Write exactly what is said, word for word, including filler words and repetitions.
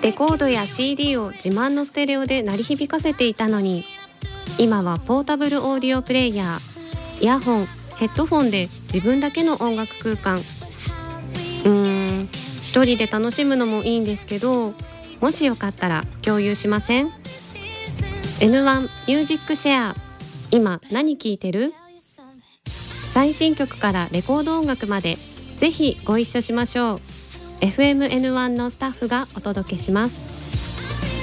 レコードや シーディー を自慢のステレオで鳴り響かせていたのに、今はポータブルオーディオプレイヤー、イヤホン、ヘッドフォンで自分だけの音楽空間。うーん一人で楽しむのもいいんですけど、もしよかったら共有しません？ エヌワン ミュージックシェア。今何聴いてる？最新曲からレコード音楽まで、ぜひご一緒しましょう。 エフエムエヌワン のスタッフがお届けします。